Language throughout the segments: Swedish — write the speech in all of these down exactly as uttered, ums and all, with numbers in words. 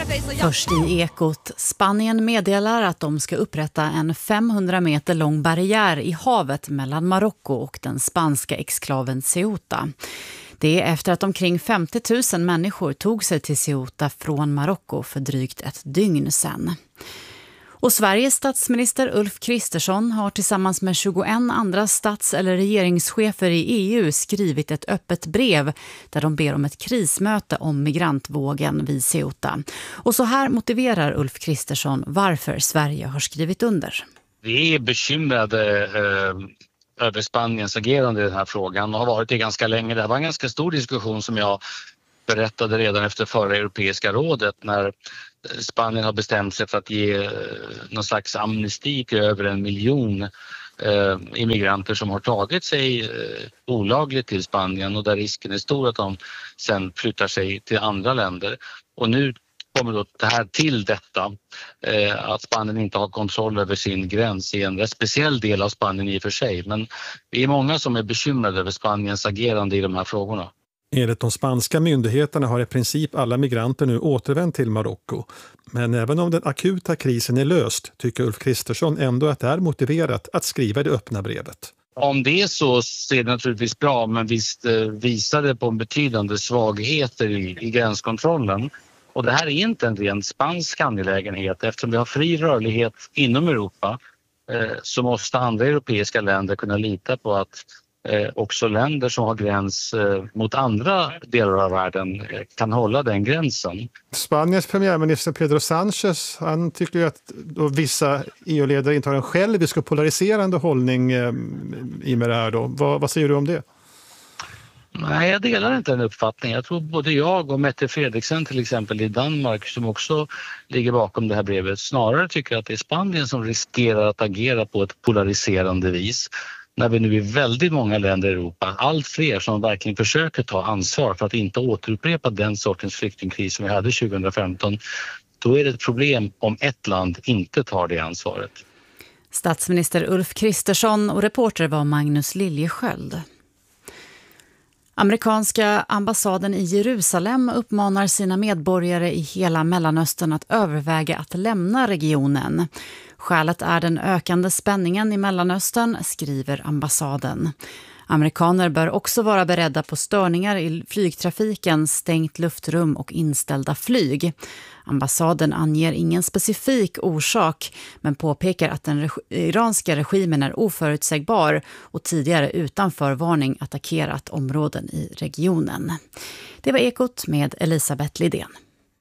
Först i Ekot. Spanien meddelar att de ska upprätta en femhundra meter lång barriär i havet mellan Marocko och den spanska exklaven Ceuta. Det är efter att omkring femtio tusen människor tog sig till Ceuta från Marocko för drygt ett dygn sedan. Och Sveriges statsminister Ulf Kristersson har tillsammans med tjugoen andra stats- eller regeringschefer i E U skrivit ett öppet brev där de ber om ett krismöte om migrantvågen vid Ceuta. Och så här motiverar Ulf Kristersson varför Sverige har skrivit under. Vi är bekymrade eh, över Spaniens agerande i den här frågan och har varit det ganska länge. Det var en ganska stor diskussion som jag berättade redan efter förra Europeiska rådet när Spanien har bestämt sig för att ge någon slags amnesti till över en miljon eh, immigranter som har tagit sig eh, olagligt till Spanien och där risken är stor att de sen flyttar sig till andra länder. Och nu kommer då det här till detta eh, att Spanien inte har kontroll över sin gräns i en rätt speciell del av Spanien i och för sig. Men vi är många som är bekymrade över Spaniens agerande i de här frågorna. Enligt de spanska myndigheterna har i princip alla migranter nu återvänt till Marocko. Men även om den akuta krisen är löst tycker Ulf Kristersson ändå att det är motiverat att skriva det öppna brevet. Om det är så så är det naturligtvis bra, men visst visar det på en betydande svagheter i, i gränskontrollen. Och det här är inte en ren spansk angelägenhet. Eftersom vi har fri rörlighet inom Europa eh, så måste andra europeiska länder kunna lita på att Eh, också länder som har gräns eh, mot andra delar av världen eh, kan hålla den gränsen. Spaniens premiärminister Pedro Sánchez, han tycker ju att då vissa E U-ledare intar en självisk och polariserande hållning eh, i med det här då. Va, vad säger du om det? Nej, jag delar inte den uppfattningen. Jag tror både jag och Mette Frederiksen till exempel i Danmark som också ligger bakom det här brevet snarare tycker att det är Spanien som riskerar att agera på ett polariserande vis. När vi nu i väldigt många länder i Europa, allt fler som verkligen försöker ta ansvar för att inte återupprepa den sortens flyktingkris som vi hade tjugohundrafemton, då är det ett problem om ett land inte tar det ansvaret. Statsminister Ulf Kristersson och reporter var Magnus Liljesköld. Amerikanska ambassaden i Jerusalem uppmanar sina medborgare i hela Mellanöstern att överväga att lämna regionen. Skälet är den ökande spänningen i Mellanöstern, skriver ambassaden. Amerikaner bör också vara beredda på störningar i flygtrafiken, stängt luftrum och inställda flyg. Ambassaden anger ingen specifik orsak men påpekar att den reg- iranska regimen är oförutsägbar och tidigare utan förvarning attackerat områden i regionen. Det var Ekot med Elisabeth Lidén.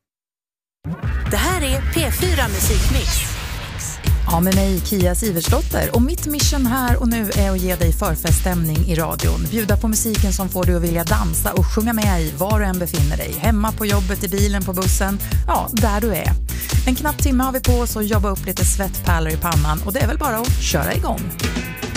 Det här är P fyra Musikmix. Ja, med mig Kia Siversdotter och mitt mission här och nu är att ge dig förfeststämning i radion. Bjuda på musiken som får dig att vilja dansa och sjunga med i var du än befinner dig. Hemma, på jobbet, i bilen, på bussen, ja, där du är. En knapp timme har vi på oss att jobba upp lite svettpärlor i pannan och det är väl bara att köra igång.